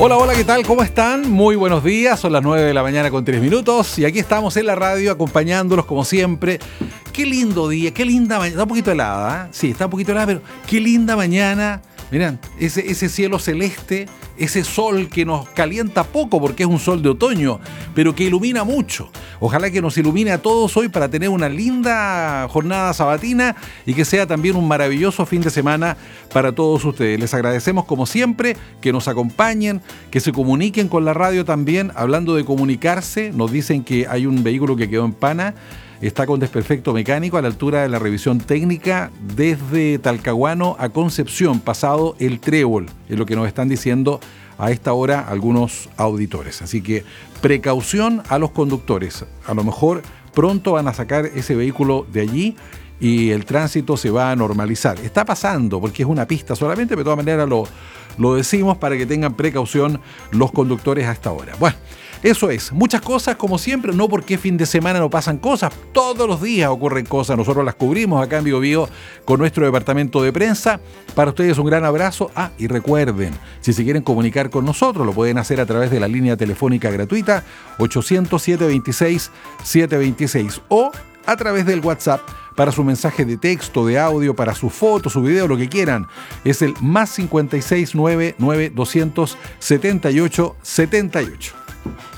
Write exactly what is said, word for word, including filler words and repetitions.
Hola, hola, ¿qué tal? ¿Cómo están? Muy buenos días, son las nueve de la mañana con tres minutos y aquí estamos en la radio acompañándolos como siempre. Qué lindo día, qué linda mañana, está un poquito helada, ¿eh? Sí, está un poquito helada, pero qué linda mañana. Miren, ese, ese cielo celeste, ese sol que nos calienta poco porque es un sol de otoño, pero que ilumina mucho. Ojalá que nos ilumine a todos hoy para tener una linda jornada sabatina y que sea también un maravilloso fin de semana para todos ustedes. Les agradecemos como siempre que nos acompañen, que se comuniquen con la radio también. Hablando de comunicarse, nos dicen que hay un vehículo que quedó en pana. Está con desperfecto mecánico a la altura de la revisión técnica desde Talcahuano a Concepción, pasado el Trébol, es lo que nos están diciendo a esta hora algunos auditores. Así que precaución a los conductores. A lo mejor pronto van a sacar ese vehículo de allí y el tránsito se va a normalizar. Está pasando porque es una pista solamente, pero de todas maneras lo, lo decimos para que tengan precaución los conductores a esta hora. Bueno. Eso es, muchas cosas como siempre, no porque fin de semana no pasan cosas, todos los días ocurren cosas, nosotros las cubrimos acá en Bio Bio con nuestro departamento de prensa. Para ustedes un gran abrazo. Ah, y recuerden, si se quieren comunicar con nosotros, lo pueden hacer a través de la línea telefónica gratuita ochocientos, setecientos veintiséis, setecientos veintiséis o a través del WhatsApp para su mensaje de texto, de audio, para su foto, su video, lo que quieran. Es el más cincuenta y seis nueve nueve doscientos setenta y ocho setenta y ocho.